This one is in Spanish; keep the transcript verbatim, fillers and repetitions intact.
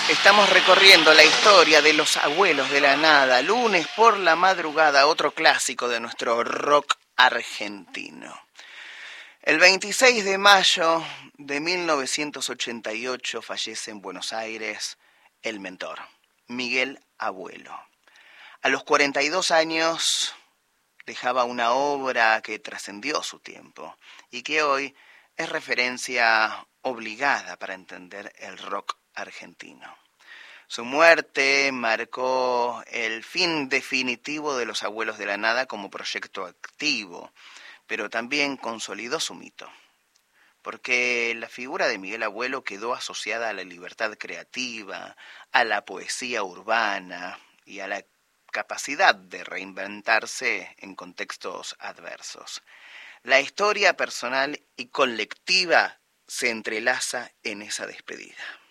Estamos recorriendo la historia de los abuelos de la nada, lunes por la madrugada, otro clásico de nuestro rock argentino. El veintiséis de mayo de mil novecientos ochenta y ocho fallece en Buenos Aires el mentor, Miguel Abuelo. A los cuarenta y dos años dejaba una obra que trascendió su tiempo y que hoy es referencia obligada para entender el rock argentino. Su muerte marcó el fin definitivo de los Abuelos de la Nada como proyecto activo, pero también consolidó su mito, porque la figura de Miguel Abuelo quedó asociada a la libertad creativa, a la poesía urbana y a la capacidad de reinventarse en contextos adversos. La historia personal y colectiva se entrelaza en esa despedida.